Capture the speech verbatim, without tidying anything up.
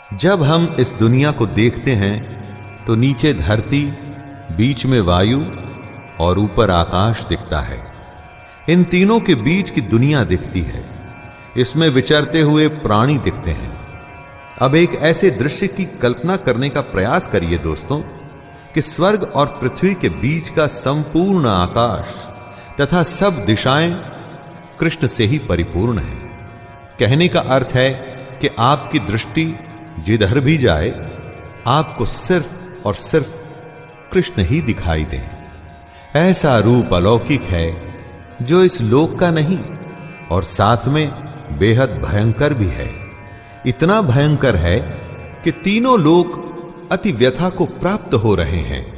जब हम इस दुनिया को देखते हैं तो नीचे धरती, बीच में वायु और ऊपर आकाश दिखता है। इन तीनों के बीच की दुनिया दिखती है। इसमें विचरते हुए प्राणी दिखते हैं। अब एक ऐसे दृश्य की कल्पना करने का प्रयास करिए दोस्तों कि स्वर्ग और पृथ्वी के बीच का संपूर्ण आकाश तथा सब दिशाएं कृष्ण से ही परिपूर्ण है। कहने का अर्थ है कि आपकी दृष्टि जिधर भी जाए आपको सिर्फ और सिर्फ कृष्ण ही दिखाई दे। ऐसा रूप अलौकिक है जो इस लोक का नहीं और साथ में बेहद भयंकर भी है। इतना भयंकर है कि तीनों लोक अति व्यथा को प्राप्त हो रहे हैं।